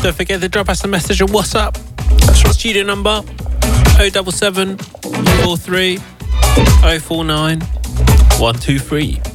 Don't forget to drop us a message on WhatsApp. That's right. Studio number 077 43 049 123.